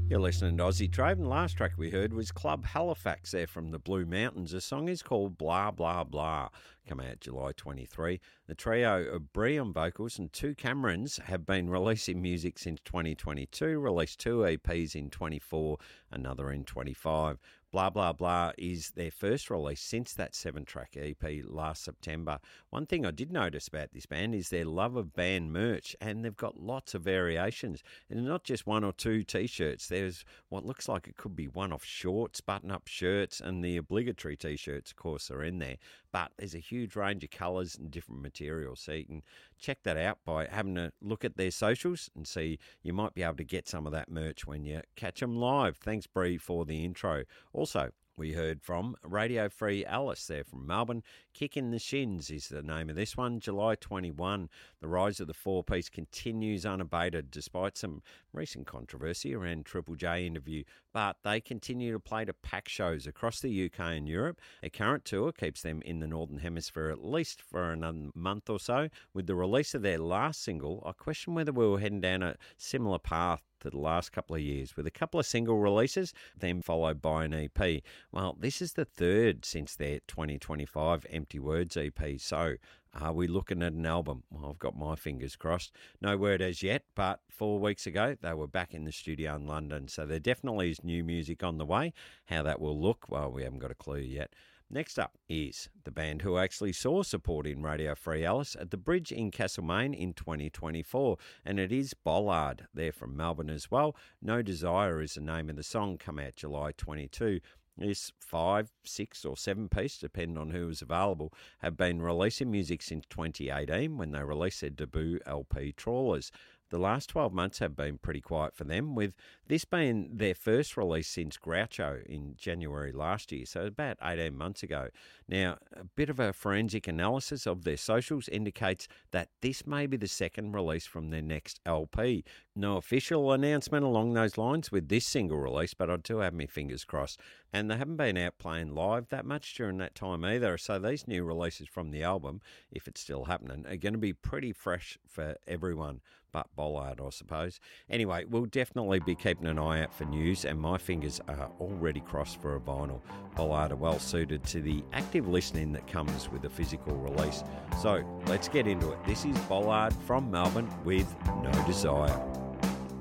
You're listening to Aussie Trade, and the last track we heard was Club Halifax there from the Blue Mountains. The song is called Blah Blah Blah, come out July 23. The trio of Bree on vocals and two Camerons have been releasing music since 2022, released 2 EPs in 24, another in 25. Blah Blah Blah is their first release since that 7-track EP last September. One thing I did notice about this band is their love of band merch, and they've got lots of variations. And not just 1 or 2 T-shirts. There's what looks like it could be one-off shorts, button-up shirts, and the obligatory T-shirts, of course, are in there. But there's a huge range of colours and different materials, so you can check that out by having a look at their socials and see you might be able to get some of that merch when you catch them live. Thanks, Bree, for the intro. Also, we heard from Radio Free Alice there from Melbourne. Kick in the Shins is the name of this one. July 21. The rise of the 4-piece continues unabated despite some recent controversy around Triple J interview, but they continue to play to pack shows across the UK and Europe. A current tour keeps them in the Northern Hemisphere at least for another month or so. With the release of their last single, I question whether we were heading down a similar path to the last couple of years, with a couple of single releases, then followed by an EP. Well, this is the third since their 2025 Empty Words EP, so are we looking at an album? Well, I've got my fingers crossed. No word as yet, but 4 weeks ago they were back in the studio in London, so there definitely is new music on the way. How that will look, well, we haven't got a clue yet. Next up is the band who actually saw support in Radio Free Alice at the Bridge in Castlemaine in 2024, and it is Bollard. They're from Melbourne as well. No Desire is the name of the song, come out July 22. This 5, 6 or 7 piece, depending on who is available, have been releasing music since 2018 when they released their debut LP Trawlers. The last 12 months have been pretty quiet for them, with this being their first release since Groucho in January last year, so about 18 months ago. Now, a bit of a forensic analysis of their socials indicates that this may be the second release from their next LP. No official announcement along those lines with this single release, but I do have my fingers crossed. And they haven't been out playing live that much during that time either, so these new releases from the album, if it's still happening, are going to be pretty fresh for everyone but Bollard, I suppose. Anyway, we'll definitely be keeping an eye out for news, and my fingers are already crossed for a vinyl. Bollard are well suited to the active listening that comes with a physical release. So let's get into it. This is Bollard from Melbourne with No Desire.